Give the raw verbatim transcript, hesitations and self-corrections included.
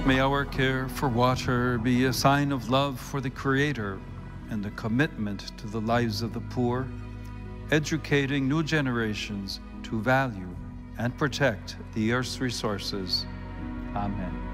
May our care for water be a sign of love for the Creator and a commitment to the lives of the poor, educating new generations to value and protect the earth's resources. Amen.